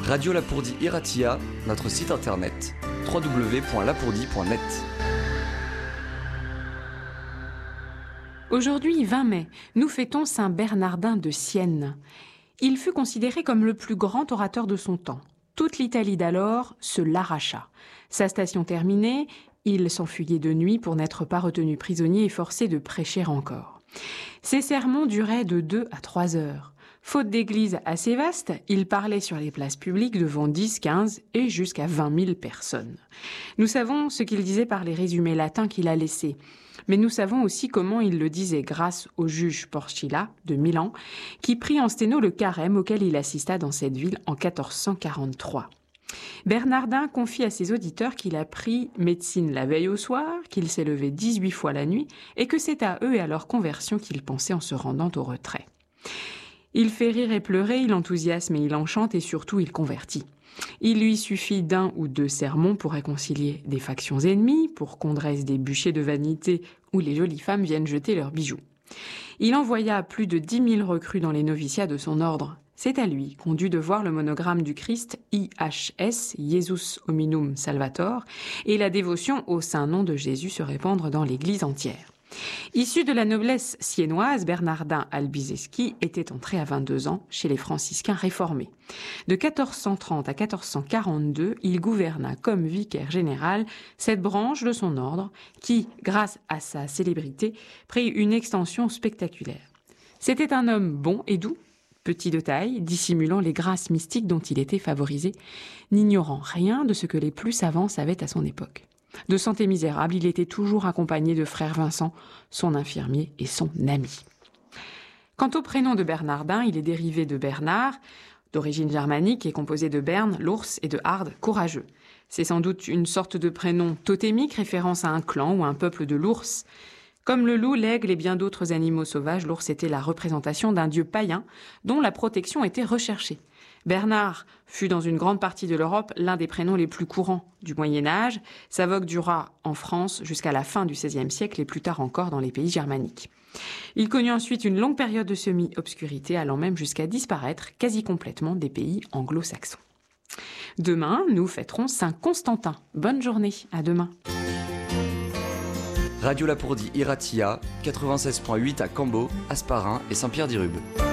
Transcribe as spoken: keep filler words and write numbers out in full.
Radio Lapourdie Iratia, notre site internet w w w point lapourdie point net. Aujourd'hui, vingt mai, nous fêtons Saint Bernardin de Sienne. Il fut considéré comme le plus grand orateur de son temps. Toute l'Italie d'alors se l'arracha. Sa station terminée, il s'enfuyait de nuit pour n'être pas retenu prisonnier et forcé de prêcher encore. Ses sermons duraient de deux à trois heures. Faute d'église assez vaste, il parlait sur les places publiques devant dix, quinze et jusqu'à vingt mille personnes. Nous savons ce qu'il disait par les résumés latins qu'il a laissés. Mais nous savons aussi comment il le disait grâce au juge Porcilla de Milan, qui prit en sténo le carême auquel il assista dans cette ville en quatorze cent quarante-trois. Bernardin confie à ses auditeurs qu'il a pris médecine la veille au soir, qu'il s'est levé dix-huit fois la nuit et que c'est à eux et à leur conversion qu'il pensait en se rendant au retrait. Il fait rire et pleurer, il enthousiasme et il enchante et surtout il convertit. Il lui suffit d'un ou deux sermons pour réconcilier des factions ennemies, pour qu'on dresse des bûchers de vanité où les jolies femmes viennent jeter leurs bijoux. Il envoya plus de dix mille recrues dans les noviciats de son ordre. C'est à lui qu'on dut de voir le monogramme du Christ I H S, Jesus Hominum Salvator, et la dévotion au saint nom de Jésus se répandre dans l'Église entière. Issu de la noblesse siennoise, Bernardin Albizeschi était entré à vingt-deux ans chez les franciscains réformés. De quatorze cent trente à quatorze cent quarante-deux, il gouverna comme vicaire général cette branche de son ordre qui, grâce à sa célébrité, prit une extension spectaculaire. C'était un homme bon et doux, petit de taille, dissimulant les grâces mystiques dont il était favorisé, n'ignorant rien de ce que les plus savants savaient à son époque. De santé misérable, il était toujours accompagné de frère Vincent, son infirmier et son ami. Quant au prénom de Bernardin, il est dérivé de Bernard, d'origine germanique et composé de Berne, l'ours, et de Hard, courageux. C'est sans doute une sorte de prénom totémique, référence à un clan ou à un peuple de l'ours. Comme le loup, l'aigle et bien d'autres animaux sauvages, l'ours était la représentation d'un dieu païen dont la protection était recherchée. Bernard fut dans une grande partie de l'Europe l'un des prénoms les plus courants du Moyen-Âge. Sa vogue dura en France jusqu'à la fin du seizième siècle et plus tard encore dans les pays germaniques. Il connut ensuite une longue période de semi-obscurité allant même jusqu'à disparaître quasi complètement des pays anglo-saxons. Demain, nous fêterons Saint Constantin. Bonne journée, à demain. Radio Lapourdie Iratia, quatre-vingt-seize point huit à Cambo, Hasparren et Saint-Pierre-d'Irube.